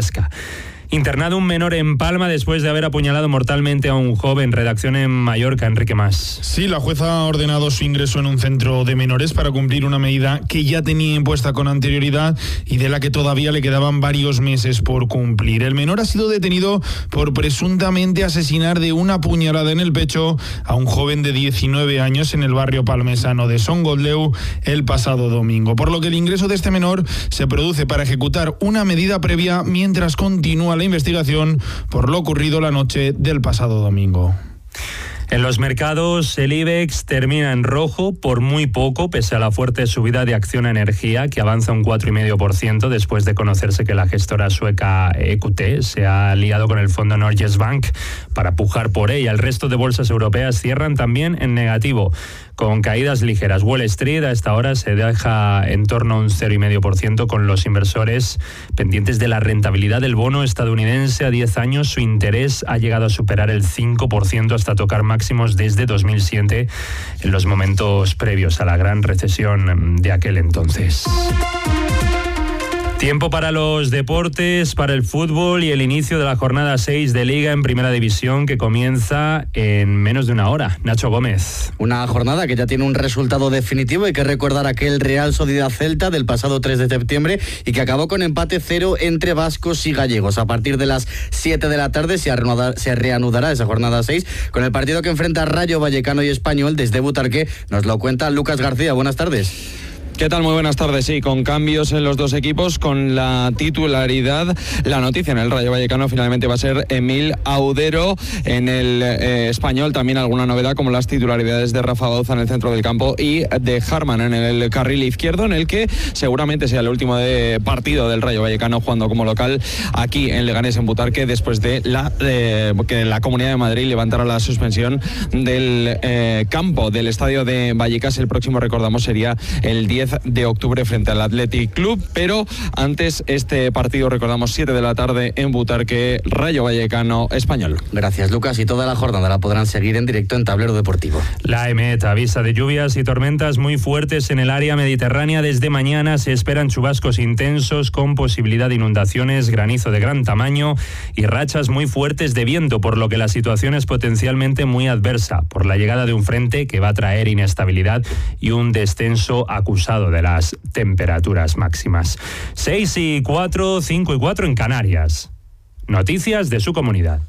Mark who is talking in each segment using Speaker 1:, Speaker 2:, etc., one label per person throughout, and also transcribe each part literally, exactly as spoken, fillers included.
Speaker 1: Marlaska. Internado un menor en Palma después de haber apuñalado mortalmente a un joven. Redacción en Mallorca, Enrique Mas.
Speaker 2: Sí, la jueza ha ordenado su ingreso en un centro de menores para cumplir una medida que ya tenía impuesta con anterioridad y de la que todavía le quedaban varios meses por cumplir. El menor ha sido detenido por presuntamente asesinar de una puñalada en el pecho a un joven de diecinueve años en el barrio palmesano de Son Gotleu el pasado domingo, por lo que el ingreso de este menor se produce para ejecutar una medida previa mientras continúa la investigación por lo ocurrido la noche del pasado domingo.
Speaker 1: En los mercados, el IBEX termina en rojo por muy poco, pese a la fuerte subida de Acciona Energía, que avanza un cuatro coma cinco por ciento después de conocerse que la gestora sueca E Q T se ha aliado con el fondo Norges Bank para pujar por ella. El resto de bolsas europeas cierran también en negativo, con caídas ligeras. Wall Street a esta hora se deja en torno a un cero coma cinco por ciento, con los inversores pendientes de la rentabilidad del bono estadounidense a diez años. Su interés ha llegado a superar el cinco por ciento hasta tocar máximos desde dos mil siete, en los momentos previos a la gran recesión de aquel entonces. Tiempo para los deportes, para el fútbol y el inicio de la jornada seis de Liga en Primera División, que comienza en menos de una hora. Nacho Gómez.
Speaker 3: Una jornada que ya tiene un resultado definitivo. Hay que recordar aquel Real Sociedad Celta del pasado tres de septiembre y que acabó con empate cero entre vascos y gallegos. A partir de las siete de la tarde se reanudará, se reanudará esa jornada seis con el partido que enfrenta Rayo Vallecano y Español desde Butarque. Nos lo cuenta Lucas García. Buenas tardes.
Speaker 4: ¿Qué tal? Muy buenas tardes. Sí, con cambios en los dos equipos, con la titularidad. La noticia en el Rayo Vallecano finalmente va a ser Emil Audero. En el eh, Español también alguna novedad, como las titularidades de Rafa Bauza en el centro del campo y de Harman en el carril izquierdo, en el que seguramente sea el último de partido del Rayo Vallecano jugando como local aquí en Leganés, en Butarque, después de la eh, que la Comunidad de Madrid levantara la suspensión del eh, campo del estadio de Vallecas. El próximo, recordamos, sería el diez de octubre frente al Athletic Club, pero antes este partido, recordamos, siete de la tarde en Butarque, Rayo Vallecano Español.
Speaker 3: Gracias, Lucas, y toda la jornada la podrán seguir en directo en Tablero Deportivo.
Speaker 1: La EMET avisa de lluvias y tormentas muy fuertes en el área mediterránea. Desde mañana se esperan chubascos intensos con posibilidad de inundaciones, granizo de gran tamaño y rachas muy fuertes de viento, por lo que la situación es potencialmente muy adversa por la llegada de un frente que va a traer inestabilidad y un descenso acusado de las temperaturas máximas. seis y cuatro, cinco y cuatro en Canarias. Noticias de su comunidad.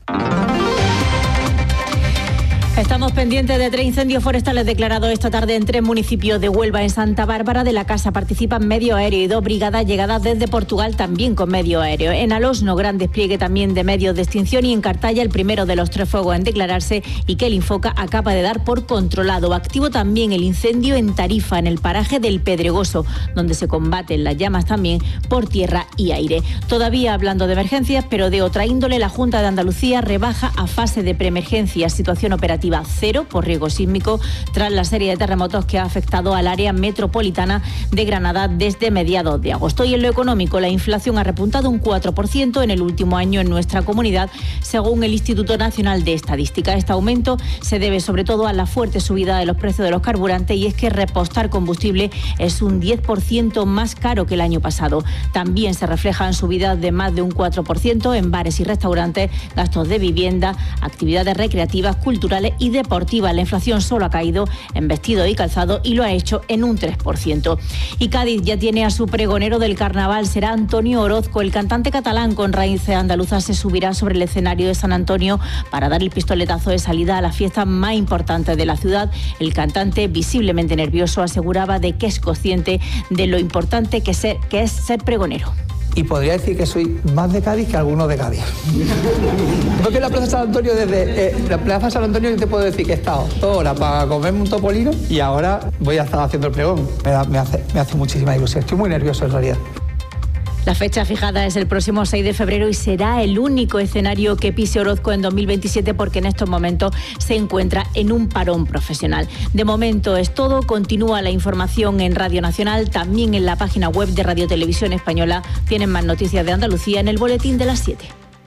Speaker 5: Estamos pendientes de tres incendios forestales declarados esta tarde en tres municipios de Huelva. En Santa Bárbara de la Casa participan medio aéreo y dos brigadas llegadas desde Portugal también con medio aéreo. En Alosno, gran despliegue también de medios de extinción, y en Cartaya el primero de los tres fuegos en declararse y que el Infoca acaba de dar por controlado. Activo también el incendio en Tarifa, en el paraje del Pedregoso, donde se combaten las llamas también por tierra y aire. Todavía hablando de emergencias, pero de otra índole, la Junta de Andalucía rebaja a fase de preemergencia, situación operativa cero por riesgo sísmico, tras la serie de terremotos que ha afectado al área metropolitana de Granada desde mediados de agosto. Y en lo económico, la inflación ha repuntado un cuatro por ciento en el último año en nuestra comunidad, según el Instituto Nacional de Estadística. Este aumento se debe sobre todo a la fuerte subida de los precios de los carburantes, y es que repostar combustible es un diez por ciento más caro que el año pasado. También se reflejan subidas de más de un cuatro por ciento en bares y restaurantes, gastos de vivienda, actividades recreativas, culturales y deportivas. La inflación solo ha caído en vestido y calzado y lo ha hecho en un tres por ciento. Y Cádiz ya tiene a su pregonero del carnaval. Será Antonio Orozco. El cantante catalán con raíces andaluzas se subirá sobre el escenario de San Antonio para dar el pistoletazo de salida a la fiesta más importante de la ciudad. El cantante, visiblemente nervioso, aseguraba de que es consciente de lo importante que, ser, que es ser pregonero.
Speaker 6: Y podría decir que soy más de Cádiz que algunos de Cádiz. Porque la Plaza San Antonio, desde eh, la Plaza San Antonio, yo te puedo decir que he estado toda hora para comerme un topolino y ahora voy a estar haciendo el pregón. Me, da, me, hace, me hace muchísima ilusión. Estoy muy nervioso en realidad.
Speaker 5: La fecha fijada es el próximo seis de febrero y será el único escenario que pise Orozco en dos mil veintisiete, porque en estos momentos se encuentra en un parón profesional. De momento es todo. Continúa la información en Radio Nacional, también en la página web de Radio Televisión Española. Tienen más noticias de Andalucía en el boletín de las siete.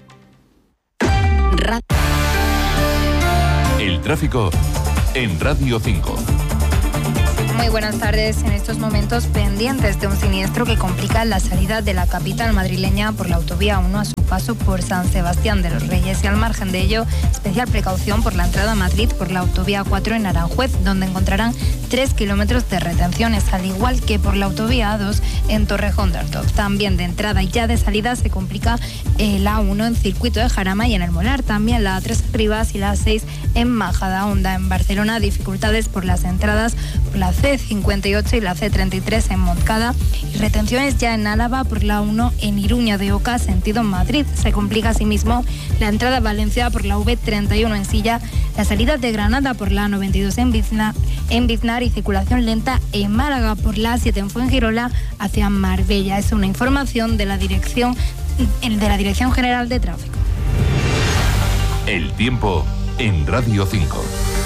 Speaker 7: El tráfico en Radio cinco.
Speaker 8: Muy buenas tardes. En estos momentos pendientes de un siniestro que complica la salida de la capital madrileña por la autovía uno a su paso por San Sebastián de los Reyes. Y al margen de ello, especial precaución por la entrada a Madrid por la autovía cuatro en Aranjuez, donde encontrarán tres kilómetros de retenciones, al igual que por la autovía A dos en Torrejón de Ardoz. También de entrada y ya de salida se complica el A uno en Circuito de Jarama y en el Molar, también la A tres en Rivas y la A seis en Majadahonda. En Barcelona, dificultades por las entradas por la C cincuenta y ocho y la C treinta y tres en Montcada, y retenciones ya en Álava por la A uno en Iruña de Oca, sentido Madrid. Se complica asimismo la entrada a Valencia por la V treinta y uno en Silla, la salida de Granada por la A noventa y dos en Biznar, en Biznar y circulación lenta en Málaga por la A siete en Fuengirola hacia Marbella. Es una información de la Dirección, de la Dirección General de Tráfico.
Speaker 7: El tiempo en Radio cinco.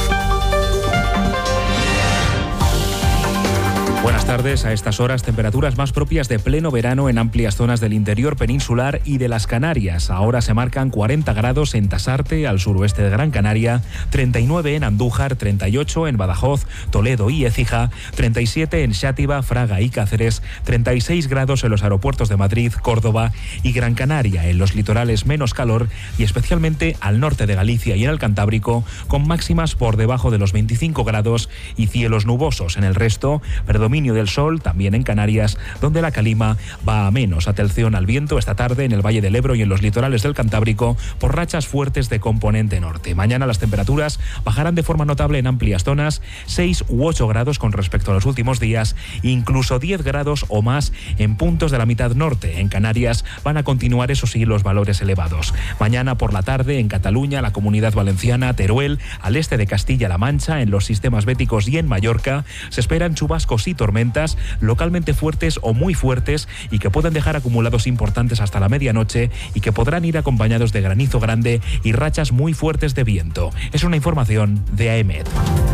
Speaker 9: Buenas tardes. A estas horas, temperaturas más propias de pleno verano en amplias zonas del interior peninsular y de las Canarias. Ahora se marcan cuarenta grados en Tasarte, al suroeste de Gran Canaria, treinta y nueve en Andújar, treinta y ocho en Badajoz, Toledo y Écija, treinta y siete en Xátiva, Fraga y Cáceres, treinta y seis grados en los aeropuertos de Madrid, Córdoba y Gran Canaria. En los litorales menos calor y especialmente al norte de Galicia y en el Cantábrico, con máximas por debajo de los veinticinco grados y cielos nubosos. En el resto, predominio del sol, también en Canarias, donde la calima va a menos. Atención al viento esta tarde en el Valle del Ebro y en los litorales del Cantábrico por rachas fuertes de componente norte. Mañana las temperaturas bajarán de forma notable en amplias zonas, seis u ocho grados con respecto a los últimos días, incluso diez grados o más en puntos de la mitad norte. En Canarias van a continuar, eso sí, los valores elevados. Mañana por la tarde en Cataluña, la Comunidad Valenciana, Teruel, al este de Castilla-La Mancha, en los sistemas béticos y en Mallorca, se esperan chubascos y tormentas localmente fuertes o muy fuertes y que pueden dejar acumulados importantes hasta la medianoche y que podrán ir acompañados de granizo grande y rachas muy fuertes de viento. Es una información de AEMET.